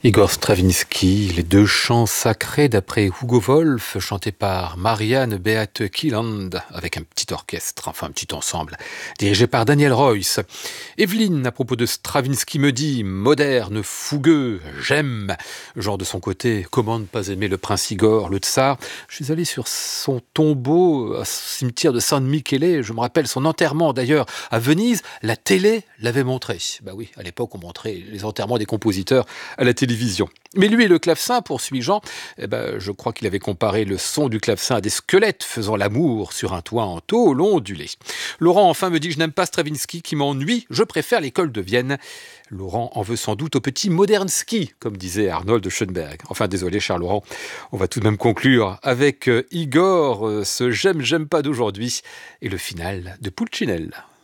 Igor Stravinsky, les deux chants sacrés d'après Hugo Wolf, chantés par Marianne Beate Kielland, avec un petit orchestre, enfin un petit ensemble, dirigé par Daniel Royce. Evelyne, à propos de Stravinsky, me dit, moderne, fougueux, j'aime. Genre de son côté, comment ne pas aimer le prince Igor, le tsar. Je suis allé sur son tombeau, au cimetière de San Michele, je me rappelle son enterrement d'ailleurs, à Venise, la télé l'avait montré. Bah oui, à l'époque on montrait les enterrements des compositeurs à la télévision. Mais lui et le clavecin, poursuit Jean, je crois qu'il avait comparé le son du clavecin à des squelettes faisant l'amour sur un toit en tôle ondulée. Laurent enfin me dit, je n'aime pas Stravinsky qui m'ennuie, je préfère l'école de Vienne. Laurent en veut sans doute au petit Modernski, comme disait Arnold Schoenberg. Enfin, désolé, cher Laurent, on va tout de même conclure avec Igor, ce j'aime pas d'aujourd'hui, et le final de Pulcinella.